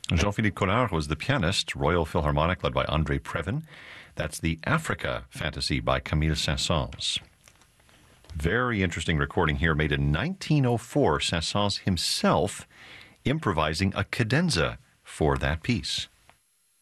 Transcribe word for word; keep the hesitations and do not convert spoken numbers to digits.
Jean-Philippe Collard was the pianist, Royal Philharmonic, led by André Previn. That's the Africa Fantasy by Camille Saint-Saëns. Very interesting recording here, made in nineteen oh four. Saint-Saëns himself improvising a cadenza for that piece.